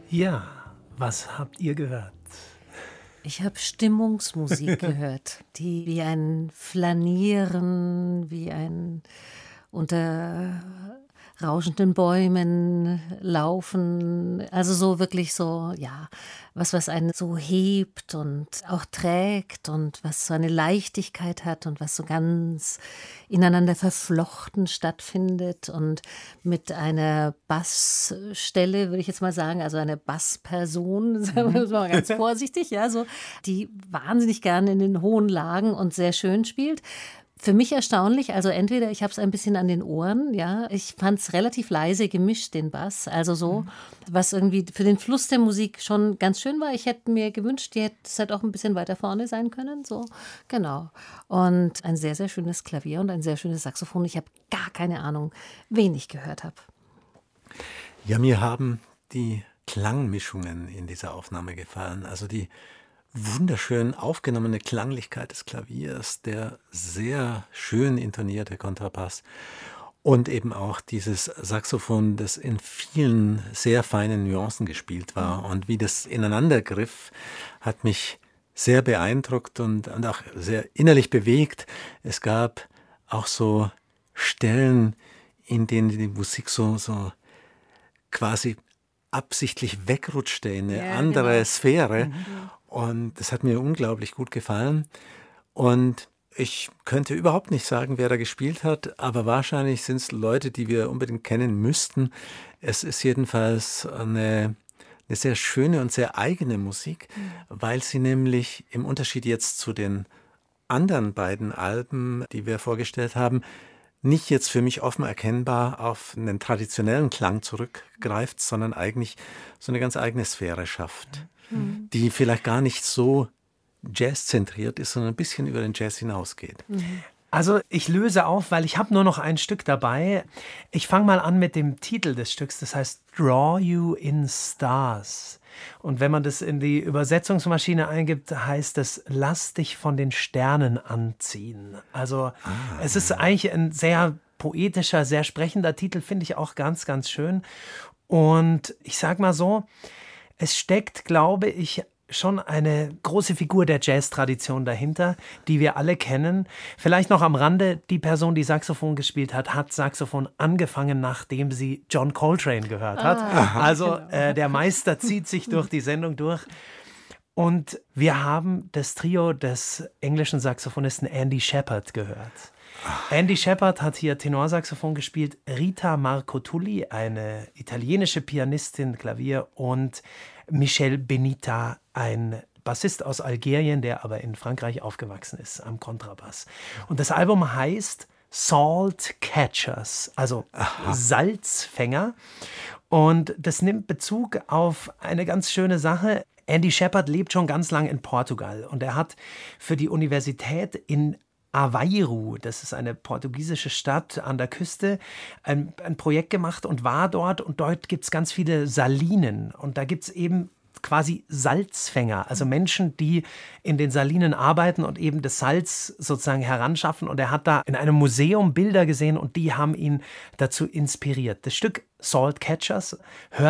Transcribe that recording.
Ja, was habt ihr gehört? Ich habe Stimmungsmusik gehört, die wie ein Flanieren, wie ein unter rauschenden Bäumen laufen. Also so wirklich so, ja, was einen so hebt und auch trägt und was so eine Leichtigkeit hat und was so ganz ineinander verflochten stattfindet und mit einer Bassstelle, würde ich jetzt mal sagen, also einer Bassperson, sagen wir mal ganz vorsichtig, ja, so, die wahnsinnig gerne in den hohen Lagen und sehr schön spielt. Für mich erstaunlich, also entweder ich habe es ein bisschen an den Ohren, ja, ich fand es relativ leise gemischt, den Bass, also so, was irgendwie für den Fluss der Musik schon ganz schön war. Ich hätte mir gewünscht, es hätte auch ein bisschen weiter vorne sein können, so, genau. Und ein sehr, sehr schönes Klavier und ein sehr schönes Saxophon. Ich habe gar keine Ahnung, wen ich gehört habe. Ja, mir haben die Klangmischungen in dieser Aufnahme gefallen, also die wunderschön aufgenommene Klanglichkeit des Klaviers, der sehr schön intonierte Kontrabass und eben auch dieses Saxophon, das in vielen sehr feinen Nuancen gespielt war. Und wie das ineinander griff, hat mich sehr beeindruckt und auch sehr innerlich bewegt. Es gab auch so Stellen, in denen die Musik so quasi absichtlich wegrutschte in eine andere Sphäre. Und das hat mir unglaublich gut gefallen. Und ich könnte überhaupt nicht sagen, wer da gespielt hat, aber wahrscheinlich sind es Leute, die wir unbedingt kennen müssten. Es ist jedenfalls eine sehr schöne und sehr eigene Musik, weil sie nämlich im Unterschied jetzt zu den anderen beiden Alben, die wir vorgestellt haben, nicht jetzt für mich offen erkennbar auf einen traditionellen Klang zurückgreift, sondern eigentlich so eine ganz eigene Sphäre schafft, die vielleicht gar nicht so jazzzentriert ist, sondern ein bisschen über den Jazz hinausgeht. Also ich löse auf, weil ich habe nur noch ein Stück dabei. Ich fange mal an mit dem Titel des Stücks, das heißt Draw You in Stars. Und wenn man das in die Übersetzungsmaschine eingibt, heißt es, lass dich von den Sternen anziehen. Also es ist eigentlich ein sehr poetischer, sehr sprechender Titel, finde ich auch ganz, ganz schön. Und ich sag mal so, es steckt, glaube ich, schon eine große Figur der Jazz-Tradition dahinter, die wir alle kennen. Vielleicht noch am Rande, die Person, die Saxophon gespielt hat, hat Saxophon angefangen, nachdem sie John Coltrane gehört hat. Also der Meister zieht sich durch die Sendung durch. Und wir haben das Trio des englischen Saxophonisten Andy Shepard gehört. Andy Shepard hat hier Tenorsaxophon gespielt, Rita Marcotulli, eine italienische Pianistin, Klavier, und Michel Benita, ein Bassist aus Algerien, der aber in Frankreich aufgewachsen ist, am Kontrabass. Und das Album heißt Salt Catchers, also Salzfänger. Und das nimmt Bezug auf eine ganz schöne Sache. Andy Shepard lebt schon ganz lang in Portugal und er hat für die Universität in Aveiro, das ist eine portugiesische Stadt an der Küste, ein Projekt gemacht und war dort. Und dort gibt es ganz viele Salinen. Und da gibt es eben quasi Salzfänger, also Menschen, die in den Salinen arbeiten und eben das Salz sozusagen heranschaffen. Und er hat da in einem Museum Bilder gesehen und die haben ihn dazu inspiriert. Das Stück Salt Catchers hört